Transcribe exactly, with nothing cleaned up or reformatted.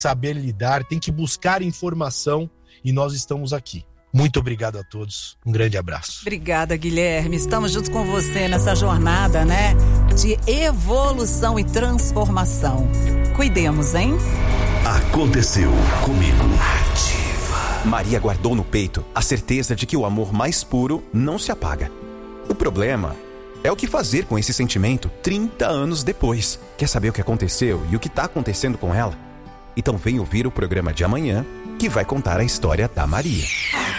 saber lidar, tem que buscar informação e nós estamos aqui. Muito obrigado a todos, um grande abraço. Obrigada, Guilherme, estamos juntos com você nessa jornada, né, de evolução e transformação. Cuidemos, hein? Aconteceu comigo. Ativa. Maria guardou no peito a certeza de que o amor mais puro não se apaga. O problema é o que fazer com esse sentimento trinta anos depois. Quer saber o que aconteceu e o que está acontecendo com ela? Então vem ouvir o programa de amanhã, que vai contar a história da Maria.